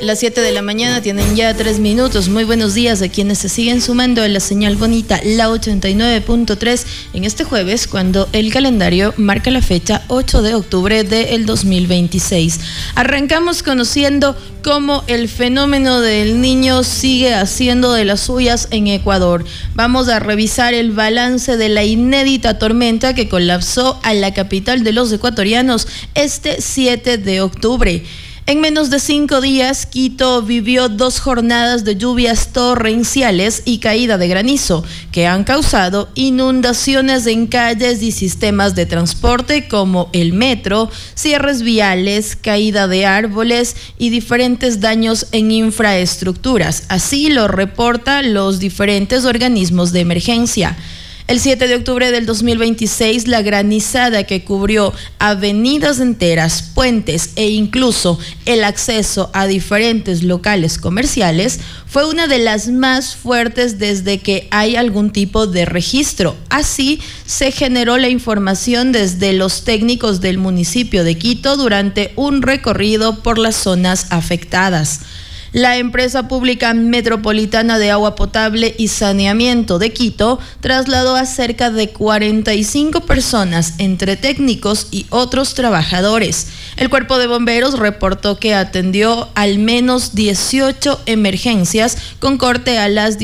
Las 7 de la mañana tienen ya 3 minutos. Muy buenos días a quienes se siguen sumando a la señal bonita, la 89.3, en este jueves, cuando el calendario marca la fecha 8 de octubre del 2026. Arrancamos conociendo cómo el fenómeno del Niño sigue haciendo de las suyas en Ecuador. Vamos a revisar el balance de la inédita tormenta que colapsó a la capital de los ecuatorianos este 7 de octubre. En menos de 5 días, Quito vivió 2 jornadas de lluvias torrenciales y caída de granizo, que han causado inundaciones en calles y sistemas de transporte como el metro, cierres viales, caída de árboles y diferentes daños en infraestructuras. Así lo reportan los diferentes organismos de emergencia. El 7 de octubre del 2026, la granizada que cubrió avenidas enteras, puentes e incluso el acceso a diferentes locales comerciales fue una de las más fuertes desde que hay algún tipo de registro. Así se generó la información desde los técnicos del municipio de Quito durante un recorrido por las zonas afectadas. La empresa pública metropolitana de agua potable y saneamiento de Quito trasladó a cerca de 45 personas entre técnicos y otros trabajadores. El cuerpo de bomberos reportó que atendió al menos 18 emergencias con corte a las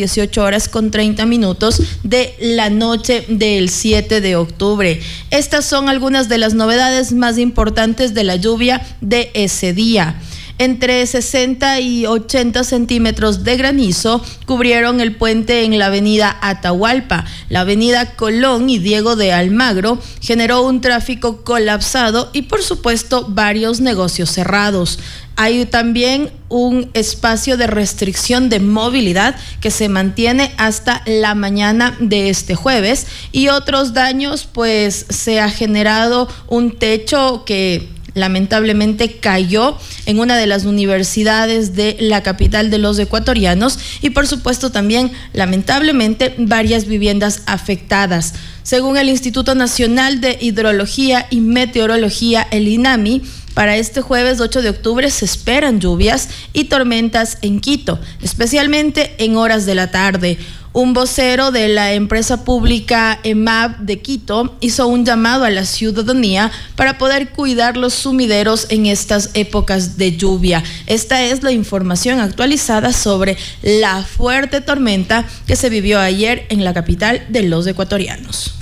18:30 de la noche del 7 de octubre. Estas son algunas de las novedades más importantes de la lluvia de ese día. Entre 60 y 80 centímetros de granizo cubrieron el puente en la avenida Atahualpa. La avenida Colón y Diego de Almagro generó un tráfico colapsado y, por supuesto, varios negocios cerrados. Hay también un espacio de restricción de movilidad que se mantiene hasta la mañana de este jueves, y otros daños, pues se ha generado un techo que lamentablemente cayó en una de las universidades de la capital de los ecuatorianos, y por supuesto también lamentablemente varias viviendas afectadas. Según el Instituto Nacional de Hidrología y Meteorología, el INAMI, para este jueves 8 de octubre se esperan lluvias y tormentas en Quito, especialmente en horas de la tarde. Un vocero de la empresa pública EMAP de Quito hizo un llamado a la ciudadanía para poder cuidar los sumideros en estas épocas de lluvia. Esta es la información actualizada sobre la fuerte tormenta que se vivió ayer en la capital de los ecuatorianos.